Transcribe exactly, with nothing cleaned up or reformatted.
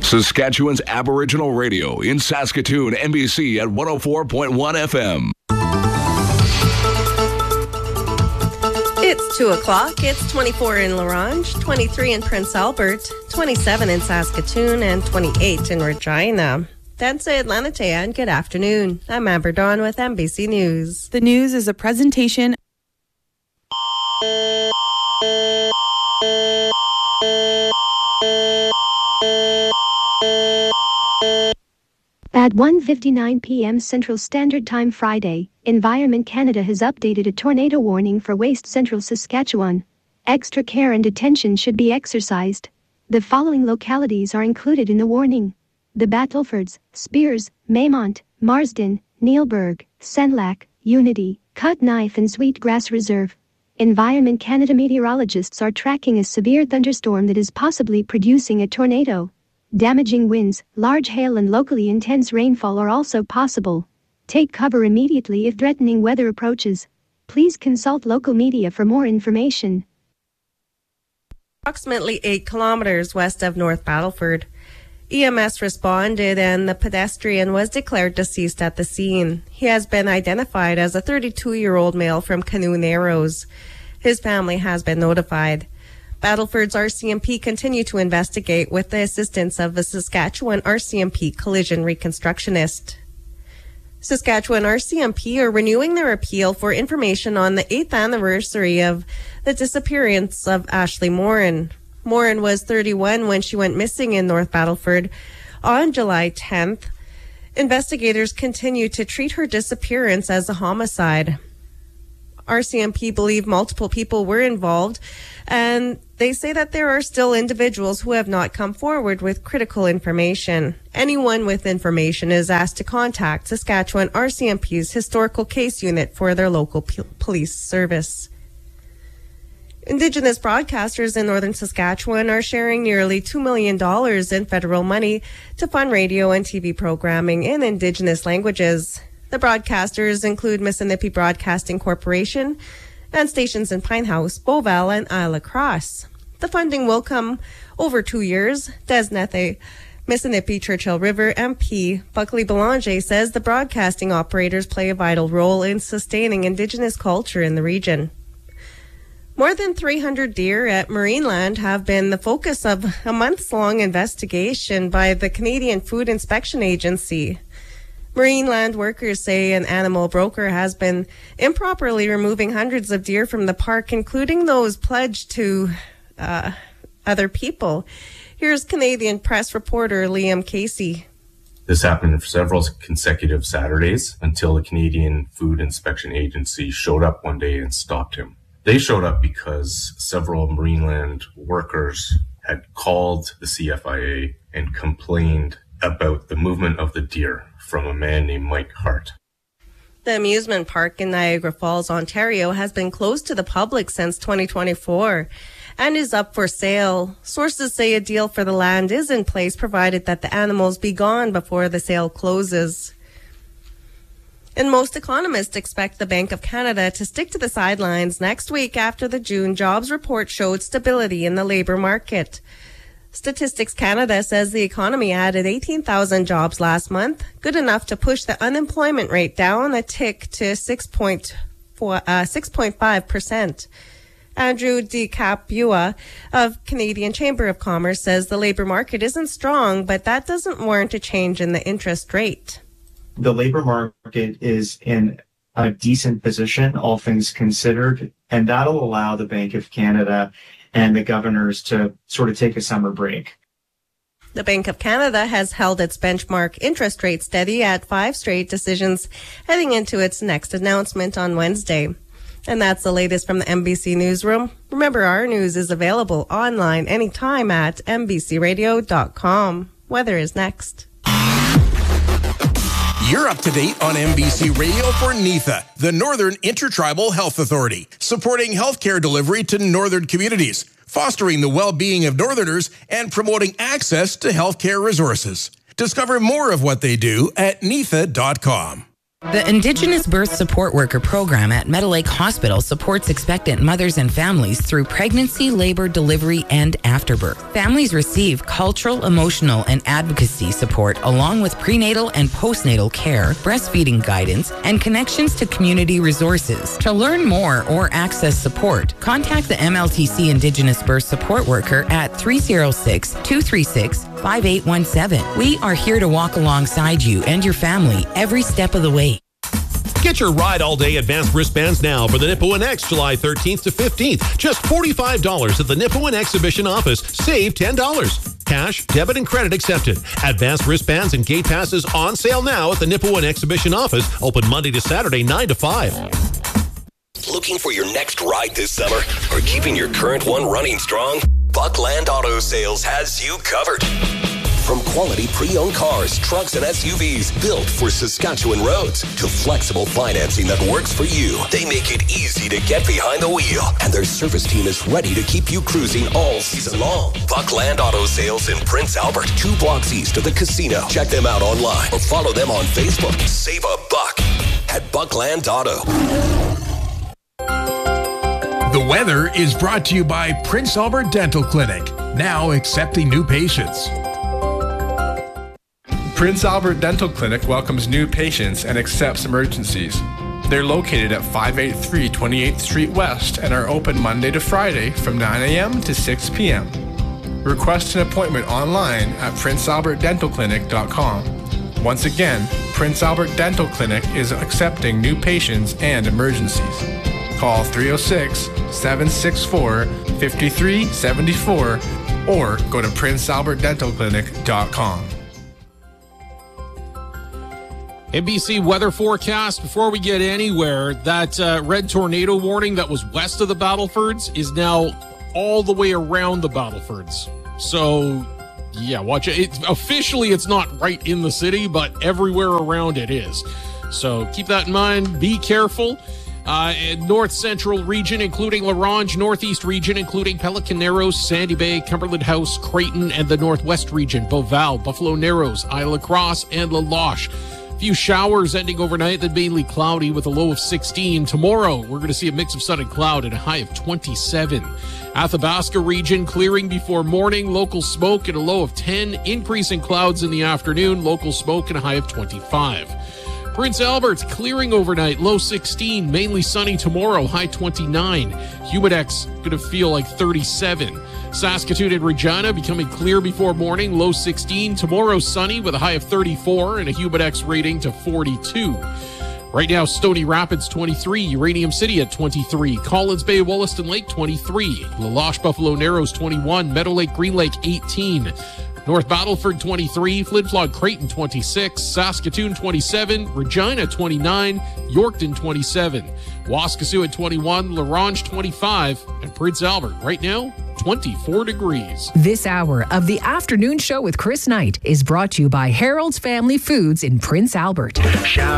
Saskatchewan's Aboriginal Radio in Saskatoon, N B C at one oh four point one F M. It's two o'clock. It's twenty-four in La Ronge, twenty-three in Prince Albert, twenty-seven in Saskatoon, and twenty-eight in Regina. That's Atlanta, and good afternoon. I'm Amber Dawn with N B C News. The news is a presentation. At one fifty-nine p.m. Central Standard Time Friday, Environment Canada has updated a tornado warning for West Central Saskatchewan. Extra care and attention should be exercised. The following localities are included in the warning: the Battlefords, Spears, Maymont, Marsden, Neilburg, Senlac, Unity, Cut Knife and Sweetgrass Reserve. Environment Canada meteorologists are tracking a severe thunderstorm that is possibly producing a tornado. Damaging winds, large hail and locally intense rainfall are also possible. Take cover immediately if threatening weather approaches. Please consult local media for more information. Approximately eight kilometers west of North Battleford, E M S responded and the pedestrian was declared deceased at the scene. He has been identified as a thirty-two-year-old male from Canoe Narrows. His family has been notified. Battleford's R C M P continue to investigate with the assistance of the Saskatchewan R C M P collision reconstructionist. Saskatchewan R C M P are renewing their appeal for information on the eighth anniversary of the disappearance of Ashley Morin. Morin was thirty-one when she went missing in North Battleford on July tenth. Investigators continue to treat her disappearance as a homicide. R C M P believe multiple people were involved, and they say that there are still individuals who have not come forward with critical information. Anyone with information is asked to contact Saskatchewan R C M P's Historical Case Unit for their local p- police service. Indigenous broadcasters in northern Saskatchewan are sharing nearly two million dollars in federal money to fund radio and T V programming in Indigenous languages. The broadcasters include Mississippi Broadcasting Corporation and stations in Pinehouse, Beauval, and Isle La Crosse. The funding will come over two years. Des Nethe, Mississippi Churchill River M P Buckley Belanger says the broadcasting operators play a vital role in sustaining Indigenous culture in the region. More than three hundred deer at Marineland have been the focus of a months-long investigation by the Canadian Food Inspection Agency. Marineland workers say an animal broker has been improperly removing hundreds of deer from the park, including those pledged to uh, other people. Here's Canadian press reporter Liam Casey. This happened for several consecutive Saturdays until the Canadian Food Inspection Agency showed up one day and stopped him. They showed up because several Marineland workers had called the C F I A and complained about the movement of the deer from a man named Mike Hart. The amusement park in Niagara Falls, Ontario, has been closed to the public since twenty twenty-four and is up for sale. Sources say a deal for the land is in place, provided that the animals be gone before the sale closes. And most economists expect the Bank of Canada to stick to the sidelines next week after the June jobs report showed stability in the labor market. Statistics Canada says the economy added eighteen thousand jobs last month, good enough to push the unemployment rate down a tick to six point five percent. Andrew DeCapua of Canadian Chamber of Commerce says the labor market isn't strong, but that doesn't warrant a change in the interest rate. The labor market is in a decent position, all things considered, and that'll allow the Bank of Canada and the governors to sort of take a summer break. The Bank of Canada has held its benchmark interest rate steady at five straight decisions heading into its next announcement on Wednesday. And that's the latest from the N B C Newsroom. Remember, our news is available online anytime at n b c radio dot com. Weather is next. You're up to date on N B C Radio for NIFA, the Northern Intertribal Health Authority, supporting healthcare delivery to northern communities, fostering the well-being of Northerners, and promoting access to healthcare resources. Discover more of what they do at N I F A dot com. The Indigenous Birth Support Worker program at Meadow Lake Hospital supports expectant mothers and families through pregnancy, labor, delivery, and afterbirth. Families receive cultural, emotional, and advocacy support along with prenatal and postnatal care, breastfeeding guidance, and connections to community resources. To learn more or access support, contact the M L T C Indigenous Birth Support Worker at three oh six, two three six, five eight one seven. We are here to walk alongside you and your family every step of the way. Get your Ride All Day advanced wristbands now for the Nipawin X July thirteenth to fifteenth. Just forty-five dollars at the Nipawin Exhibition office. Save ten dollars. Cash, debit, and credit accepted. Advanced wristbands and gate passes on sale now at the Nipawin Exhibition office. Open Monday to Saturday, nine to five. Looking for your next ride this summer or keeping your current one running strong? Buckland Auto Sales has you covered. From quality pre-owned cars, trucks, and S U Vs built for Saskatchewan roads to flexible financing that works for you, they make it easy to get behind the wheel. And their service team is ready to keep you cruising all season long. Buckland Auto Sales in Prince Albert, two blocks east of the casino. Check them out online or follow them on Facebook. Save a buck at Buckland Auto. The weather is brought to you by Prince Albert Dental Clinic, now accepting new patients. Prince Albert Dental Clinic welcomes new patients and accepts emergencies. They're located at five eighty-three twenty-eighth Street West and are open Monday to Friday from nine a.m. to six p.m. Request an appointment online at prince albert dental clinic dot com. Once again, Prince Albert Dental Clinic is accepting new patients and emergencies. Call three oh six, seven six four, five three seven four or go to prince albert dental clinic dot com. N B C weather forecast. Before we get anywhere, that uh, red tornado warning that was west of the Battlefords is now all the way around the Battlefords. So, yeah, watch it. It officially, it's not right in the city, but everywhere around it is. So keep that in mind. Be careful. Uh, north central region, including La Ronge, northeast region, including Pelican Narrows, Sandy Bay, Cumberland House, Creighton, and the northwest region, Beauval, Buffalo Narrows, Isle La Crosse, and La Loche. Few showers ending overnight, then mainly cloudy with a low of sixteen. Tomorrow, we're going to see a mix of sun and cloud and a high of twenty-seven. Athabasca region clearing before morning, local smoke and a low of ten. Increasing clouds in the afternoon, local smoke and a high of twenty-five. Prince Albert clearing overnight, low sixteen, mainly sunny tomorrow, high twenty-nine. Humidex going to feel like thirty-seven. Saskatoon and Regina becoming clear before morning, low sixteen. Tomorrow sunny with a high of thirty-four and a Humidex rating to forty-two. Right now, Stony Rapids twenty-three, Uranium City at twenty-three, Collins Bay, Wollaston Lake twenty-three, La Loche, Buffalo Narrows twenty-one, Meadow Lake, Green Lake eighteen. North Battleford twenty-three, Flin Flon Creighton twenty-six, Saskatoon twenty-seven, Regina twenty-nine, Yorkton twenty-seven, Waskesiu at twenty-one, La Ronge twenty-five, and Prince Albert right now twenty-four degrees. This hour of the afternoon show with Chris Knight is brought to you by Harold's Family Foods in Prince Albert.